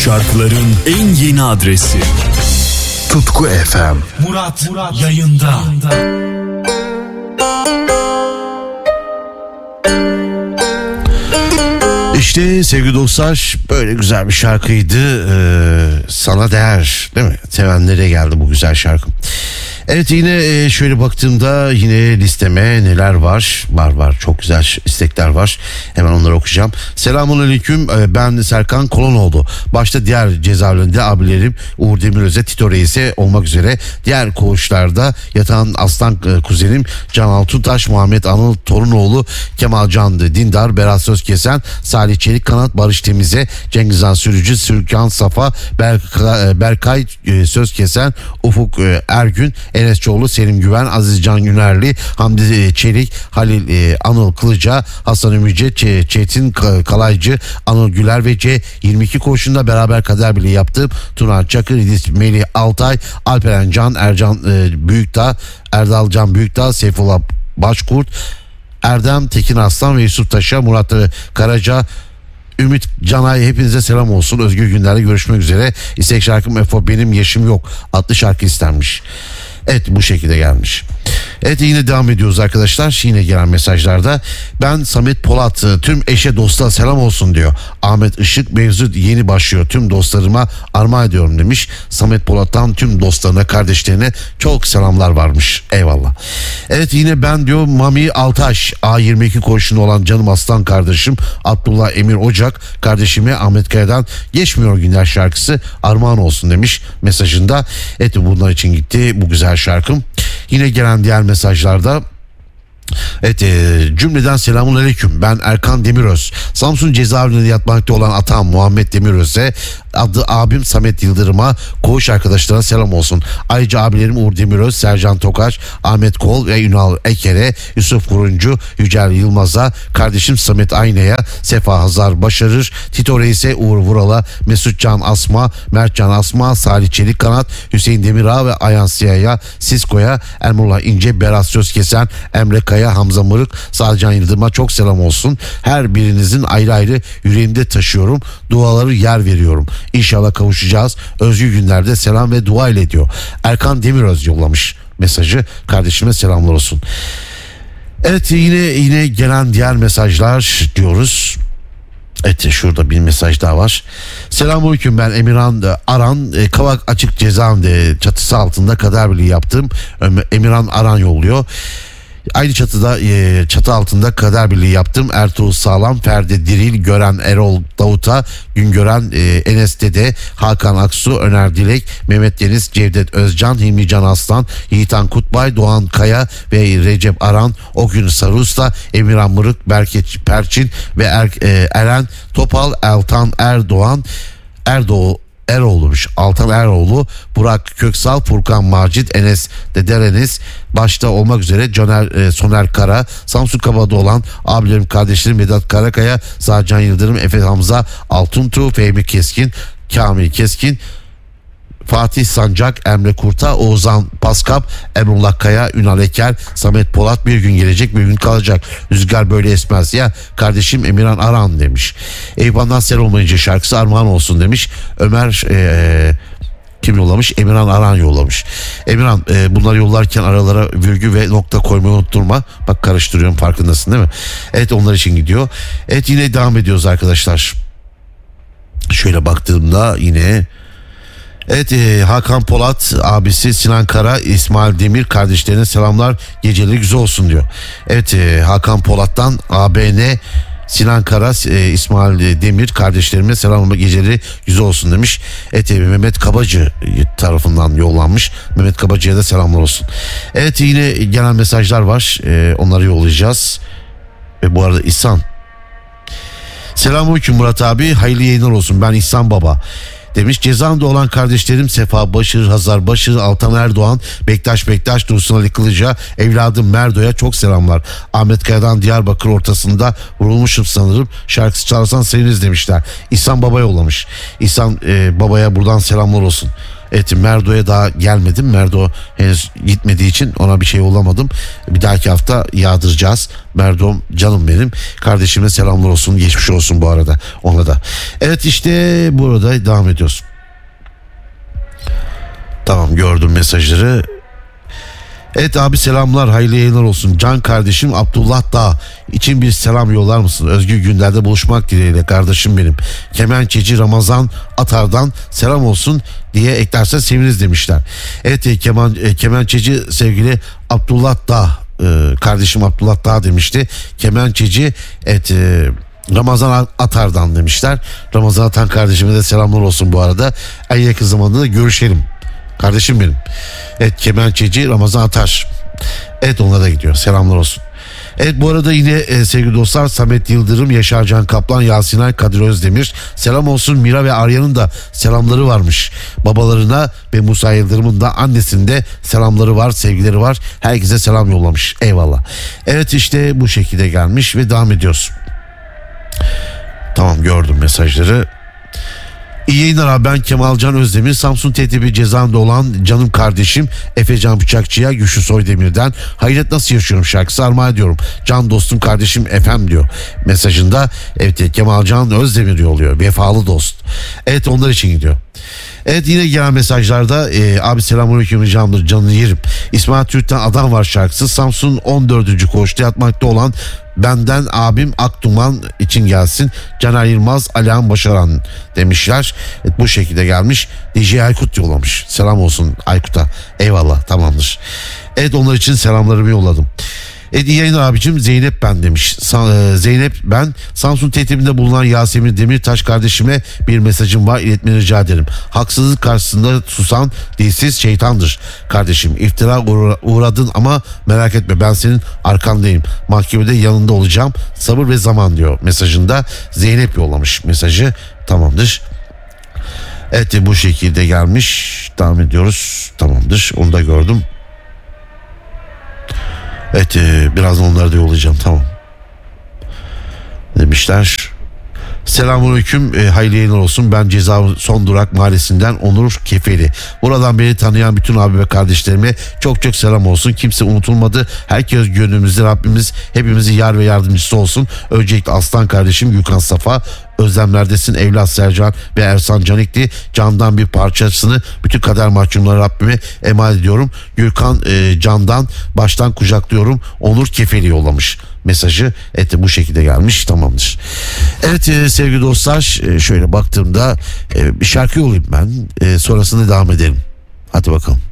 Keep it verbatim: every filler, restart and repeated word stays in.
şarkıların en yeni adresi Tutku F M. Murat, Murat yayında. yayında. İşte sevgili dostlar, böyle güzel bir şarkıydı. Ee, sana değer, değil mi? Sevenlere geldi bu güzel şarkı. Evet, yine şöyle baktığımda yine listeme neler var? Var var çok güzel istekler var. Hemen onları okuyacağım. Selamünaleyküm, ben Serkan Kolonoğlu. Başta diğer cezaevlerinde abilerim Uğur Demiröz'e, Tito Reis'e olmak üzere diğer koğuşlarda yatan aslan kuzenim Can Altuntaş, Muhammed Anıl Torunoğlu, Kemal Can Dindar, Berat Sözkesen, Salih Çelik Kanat, Barış Temize, Cengizhan Sürücü, Sürkan Safa, Berkay, Berkay Sözkesen, Ufuk Ergün, Enes Çoğlu, Selim Güven, Aziz Can Günerli, Hamdi Çelik, Halil e, Anıl Kılıca, Hasan Ümice, Ç- Çetin Kalaycı, Anıl Güler ve C yirmi iki koşunda beraber kader bile yaptım. Tuna Çakır, İdris Melih Altay, Alperen Can, Ercan e, Büyükdağ, Erdal Can Büyükdağ, Seyfullah Başkurt, Erdem Tekin Aslan ve Yusuf Taşa, Murat Karaca, Ümit Canay, hepinize selam olsun. Özgür günlerde görüşmek üzere. İstek şarkım Efo Benim Yaşım Yok adlı şarkı istenmiş. Evet, bu şekilde gelmiş. Evet, yine devam ediyoruz arkadaşlar. Yine gelen mesajlarda ben Samet Polat, tüm eşe dosta selam olsun diyor. Ahmet Işık, mevzu yeni başlıyor, tüm dostlarıma armağan ediyorum demiş. Samet Polat'tan tüm dostlarına, kardeşlerine çok selamlar varmış. Eyvallah. Evet, yine ben diyor Mami Altaş, A yirmi iki koşunda olan canım aslan kardeşim Abdullah Emir Ocak kardeşime Ahmet Kaya'dan Geçmiyor Günler şarkısı armağan olsun demiş mesajında. Evet, bunlar için gitti bu güzel şarkım. Yine gelen diğer mesajlarda evet, e, cümleden selamünaleyküm, ben Erkan Demiröz, Samsun cezaevinde yatmakta olan atam Muhammed Demiröz'e, adı abim Samet Yıldırım'a, koğuş arkadaşlarına selam olsun. Ayrıca abilerim Uğur Demiröz, Sercan Tokaç, Ahmet Kol ve Ünal Eker'e, Yusuf Kuruncu, Yücel Yılmaz'a, kardeşim Samet Ayna'ya, Sefa Hazar Başarır, Tito Reis'e, Uğur Vural'a, Mesut Can Asma, Mert Can Asma, Salih Çelik Kanat, Hüseyin Demirağ ve Ayhan Siyah'a, Sisko'ya, Emrullah İnce, Berat Sözkesen, Emre Kaya, Hamza Mırık, Sağcan Yıldırım'a çok selam olsun. Her birinizin ayrı ayrı yüreğimde taşıyorum. Duaları yer veriyorum. İnşallah kavuşacağız. Özgür günlerde selam ve dua ile diyor. Erkan Demiröz yollamış mesajı. Kardeşime selamlar olsun. Evet, yine yine gelen diğer mesajlar diyoruz. Evet, şurada bir mesaj daha var. Selamünaleyküm, ben Emirhan Aran, Kavak Açık Cezaevinde çatısı altında kader birliği yaptım. Emirhan Aran yolluyor. Aynı çatıda e, çatı altında kader birliği yaptım. Ertuğrul Sağlam, Ferdi Diril, Gören Erol Davut'a, Güngören e, Enes Dede, Hakan Aksu, Öner Dilek, Mehmet Deniz, Cevdet Özcan, Hilmi Can Aslan, Yiğitan Kutbay, Doğan Kaya ve Recep Aran, O Gün Sarıusta, Emirhan Mırık, Berke Perçin ve er, e, Eren Topal, Altan Erdoğan, Erdoğu Eroğlu'muş. Altan Eroğlu, Burak Köksal, Furkan Macit, Enes Dedereniz başta olmak üzere Caner, e, Soner Kara, Samsun Kabada olan abilerim, kardeşlerim Vedat Karakaya, Sağcan Yıldırım, Efe Hamza, Altuntu, Fehmi Keskin, Kamil Keskin, Fatih Sancak, Emre Kurta, Oğuzhan Paskap, Emrullah Kaya, Ünal Eker, Samet Polat, bir gün gelecek bir gün kalacak. Rüzgar böyle esmez ya kardeşim Emirhan Aran demiş. Eyvan'dan Sen Olmayınca şarkısı armağan olsun demiş. Ömer ee, kim yollamış? Emirhan Aran yollamış. Emirhan, e, bunları yollarken aralara virgül ve nokta koymayı unutturma. Bak, karıştırıyorum, farkındasın değil mi? Evet, onlar için gidiyor. Evet, yine devam ediyoruz arkadaşlar. Şöyle baktığımda yine evet, e, Hakan Polat, abisi Sinan Kara, İsmail Demir kardeşlerine selamlar, geceleri güzel olsun diyor. Evet, e, Hakan Polat'tan A B N, Sinan Kara, e, İsmail Demir kardeşlerime selam, geceleri güzel olsun demiş. Evet, e, Mehmet Kabacı tarafından yollanmış. Mehmet Kabacı'ya da selamlar olsun. Evet, yine gelen mesajlar var, e, onları yollayacağız. Ve bu arada İhsan, selamünaleyküm Murat abi, hayırlı yayınlar olsun, ben İhsan Baba demiş. Cezaevinde olan kardeşlerim Sefa Başır, Hazar Başır, Altan Erdoğan, Bektaş Bektaş, Dursun Ali Kılıca, evladım Merdo'ya çok selamlar. Ahmet Kaya'dan Diyarbakır ortasında vurulmuşum sanırım, şarkısı çalarsan seviniriz demişler. İhsan Baba yollamış. İhsan e, Baba'ya buradan selamlar olsun. Evet, Merdo'ya daha gelmedim. Merdo henüz gitmediği için ona bir şey olamadım. Bir dahaki hafta yağdıracağız. Merdo'm canım benim. Kardeşime selamlar olsun. Geçmiş olsun bu arada ona da. Evet, işte burada devam ediyoruz. Tamam, gördüm mesajları. Evet abi, selamlar, hayırlı yayınlar olsun. Can kardeşim Abdullah Dağ için bir selam yollar mısın? Özgür günlerde buluşmak dileğiyle kardeşim benim. Kemençeci Ramazan Atar'dan selam olsun diye eklersen seviniriz demişler. Evet, e, keman, e, kemençeci sevgili Abdullah Dağ, e, kardeşim Abdullah Dağ demişti. Kemençeci evet, e, Ramazan Atar'dan demişler. Ramazan Atan kardeşime de selamlar olsun bu arada. En yakın zamanda da görüşelim. Kardeşim benim. Evet, kemençeci Ramazan Atar. Evet, ona da gidiyor. Selamlar olsun. Evet, bu arada yine e, sevgili dostlar, Samet Yıldırım, Yaşar Can Kaplan, Yasinay, Kadir Özdemir. Selam olsun. Mira ve Arya'nın da selamları varmış. Babalarına ve Musa Yıldırım'ın da annesinde selamları var, sevgileri var. Herkese selam yollamış. Eyvallah. Evet, işte bu şekilde gelmiş ve devam ediyoruz. Tamam, gördüm mesajları. İyi yayınlar abi, ben Kemalcan Özdemir. Samsun T T B cezaevinde olan canım kardeşim Efecan Bıçakçı'ya Güçlü Soydemir'den hayret nasıl yaşıyorum şarkısı armağan ediyorum. Can dostum kardeşim Efem diyor mesajında. Evet, Kemalcan Özdemir yolluyor, vefalı dost. Evet, onlar için gidiyor. Evet, yine gelen mesajlarda e, abi selamünaleyküm canımdır, canını yerim. İsmail Türk'ten Adam Var şarkısı Samsun on dördüncü koğuşta yatmakta olan benden abim Akduman için gelsin. Caner Yılmaz, Alihan Başaran demişler. Evet, bu şekilde gelmiş. D J Aykut yollamış. Selam olsun Aykut'a. Eyvallah, tamamdır. Evet, onlar için selamlarımı yolladım. Evet, iyi yayınlar abicim, Zeynep ben demiş. Sa- Zeynep ben Samsun tehditinde bulunan Yasemin Demirtaş kardeşime bir mesajım var, iletmeni rica ederim. Haksızlık karşısında susan dilsiz şeytandır kardeşim. İftira uğra- uğradın ama merak etme, ben senin arkandayım. Mahkemede yanında olacağım. Sabır ve zaman diyor mesajında. Zeynep yollamış mesajı. Tamamdır. Evet, bu şekilde gelmiş. Devam ediyoruz. Tamamdır, onu da gördüm. Evet, e, birazdan onları da yollayacağım, tamam demişler. Selamünaleyküm, e, hayırlı yayınlar olsun. Ben Ceza Son Durak Mahallesi'nden Onur Kefeli. Buradan beni tanıyan bütün abi ve kardeşlerime çok çok selam olsun. Kimse unutulmadı. Herkes gönlümüzde, Rabbimiz hepimizin yar ve yardımcısı olsun. Öncelikle aslan kardeşim Gülkan Safa, özlemlerdesin evlat Sercan ve Ersan Canikli. Candan bir parçasını bütün kader mahkumları Rabbime emanet ediyorum. Gülkan e, Candan baştan kucaklıyorum. Onur Kefeli yollamış mesajı. Evet, bu şekilde gelmiş, tamamdır. Evet e, sevgili dostlar, e, şöyle baktığımda e, bir şarkı yollayayım ben. E, sonrasında devam edelim. Hadi bakalım.